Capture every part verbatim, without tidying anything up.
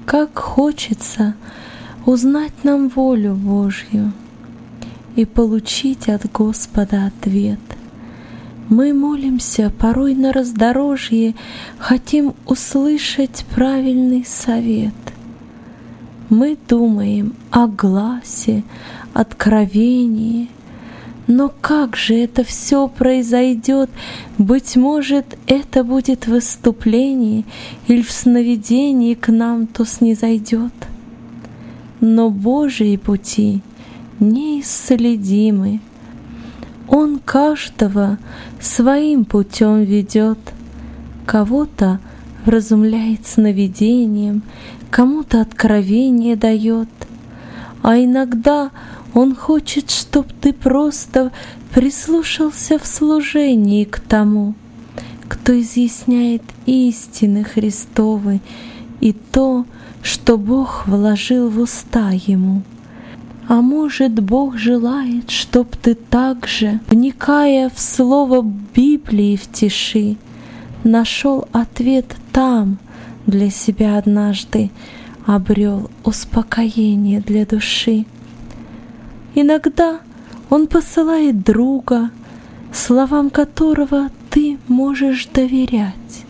Как хочется узнать нам волю Божью и получить от Господа ответ. Мы молимся порой на раздорожье, хотим услышать правильный совет. Мы думаем о гласе, откровении, но как же это все произойдет? Быть может, это будет в выступлении или в сновидении к нам то снизойдет. Но Божьи пути неисследимы. Он каждого своим путем ведет, кого-то вразумляет сновидением, кому-то откровение дает, а иногда Он хочет, чтоб ты просто прислушался в служении к тому, кто изъясняет истины Христовы и то, что Бог вложил в уста Ему. А может, Бог желает, чтоб ты также, вникая в слово Библии в тиши, нашел ответ там, для себя однажды обрел успокоение для души. Иногда Он посылает друга, словам которого ты можешь доверять.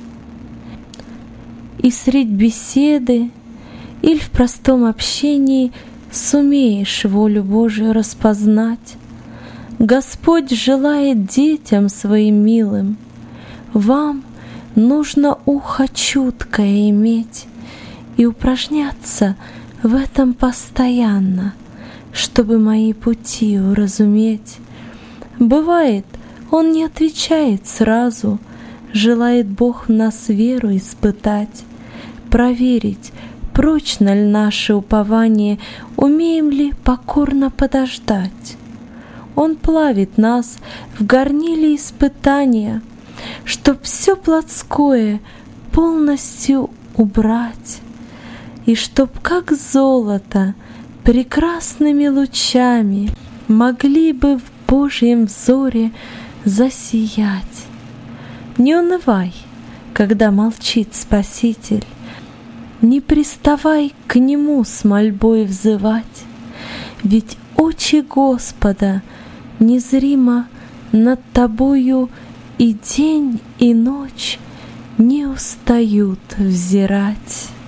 И средь беседы или в простом общении сумеешь волю Божию распознать. Господь желает детям Своим милым, вам нужно ухо чуткое иметь и упражняться в этом постоянно, чтобы мои пути уразуметь. Бывает, Он не отвечает сразу, желает Бог в нас веру испытать, проверить, прочно ли наше упование, умеем ли покорно подождать. Он плавит нас в горниле испытания, чтоб все плотское полностью убрать, и чтоб, как золото, прекрасными лучами могли бы в Божьем взоре засиять. Не унывай, когда молчит Спаситель, не приставай к Нему с мольбой взывать, ведь очи Господа незримо над тобою и день, и ночь не устают взирать.